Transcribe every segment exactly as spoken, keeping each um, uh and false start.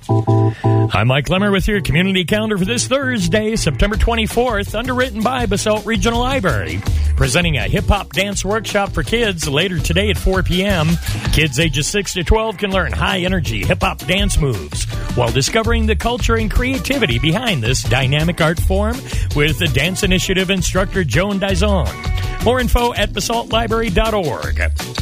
I'm Mike Lemmer with your community calendar for this Thursday, September twenty-fourth, underwritten by Basalt Regional Library. Presenting a hip-hop dance workshop for kids later today at four p.m. Kids ages six to twelve can learn high-energy hip-hop dance moves while discovering the culture and creativity behind this dynamic art form with the Dance Initiative instructor Joan Dizon. More info at basalt library dot org.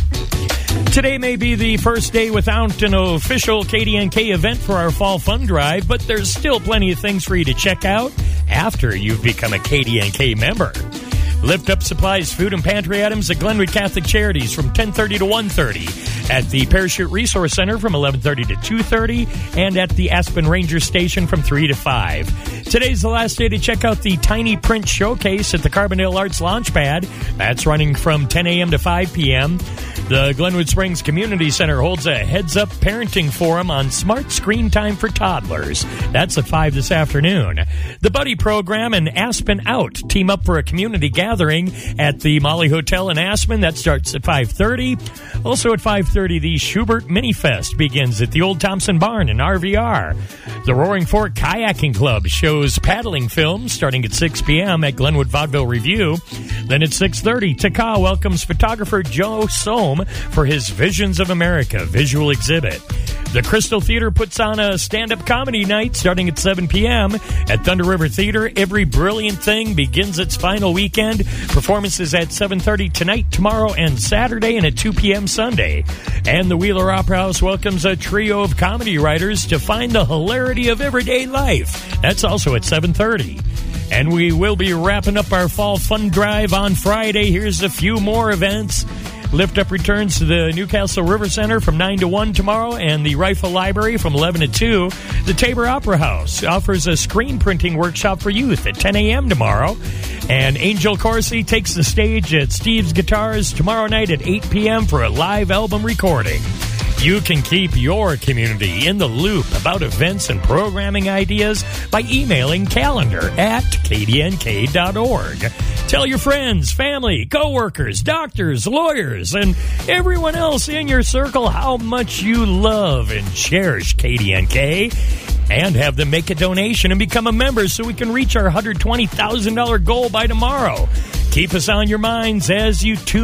Today may be the first day without an official K D N K event for our Fall Fun Drive, but there's still plenty of things for you to check out after you've become a K D N K member. Lift Up Supplies, food and pantry items at Glenwood Catholic Charities from ten thirty to one thirty, at the Parachute Resource Center from eleven thirty to two thirty, and at the Aspen Ranger Station from three to five. Today's the last day to check out the Tiny Print Showcase at the Carbondale Arts Launchpad. That's running from ten a.m. to five p.m. The Glenwood Springs Community Center holds a heads-up parenting forum on smart screen time for toddlers. That's at five this afternoon. The Buddy Program and Aspen Out team up for a community gathering at the Molly Hotel in Aspen. That starts at five thirty. Also at five thirty, the Schubert Mini Fest begins at the Old Thompson Barn in R V R. The Roaring Fork Kayaking Club shows paddling films starting at six p.m. at Glenwood Vaudeville Review. Then at six thirty, Taka welcomes photographer Joe Sohm for his Visions of America visual exhibit. The Crystal Theater puts on a stand-up comedy night starting at seven p.m. At Thunder River Theater. Every Brilliant Thing begins its final weekend. Performances at seven thirty tonight, tomorrow, and Saturday, and at two p.m. Sunday. And the Wheeler Opera House welcomes a trio of comedy writers to find the hilarity of everyday life. That's also at seven thirty. And we will be wrapping up our Fall Fun Drive on Friday. Here's a few more events. Lift Up returns to the Newcastle River Center from nine to one tomorrow, and the Rifle Library from eleven to two. The Tabor Opera House offers a screen printing workshop for youth at ten a.m. tomorrow. And Angel Corsi takes the stage at Steve's Guitars tomorrow night at eight p.m. for a live album recording. You can keep your community in the loop about events and programming ideas by emailing calendar at k d n k dot org. Tell your friends, family, coworkers, doctors, lawyers, and everyone else in your circle how much you love and cherish K D N K. And have them make a donation and become a member so we can reach our one hundred twenty thousand dollars goal by tomorrow. Keep us on your minds as you tune